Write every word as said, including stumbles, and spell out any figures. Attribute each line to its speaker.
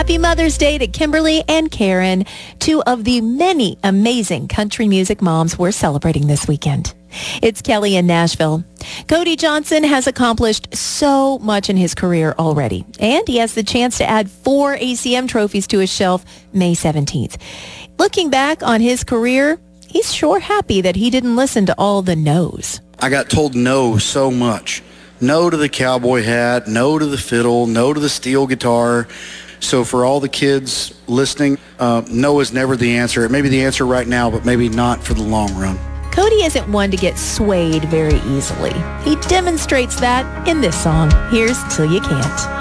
Speaker 1: Happy Mother's Day to Kimberly and Karen, two of the many amazing country music moms we're celebrating this weekend. It's Kelly in Nashville. Cody Johnson has accomplished so much in his career already, and he has the chance to add four A C M trophies to his shelf May seventeenth. Looking back on his career, he's sure happy that he didn't listen to all the no's.
Speaker 2: I got told no so much. No to the cowboy hat, no to the fiddle, no to the steel guitar. So for all the kids listening, uh, no is never the answer. It may be the answer right now, but maybe not for the long run.
Speaker 1: Cody isn't one to get swayed very easily. He demonstrates that in this song, Here's Till You Can't.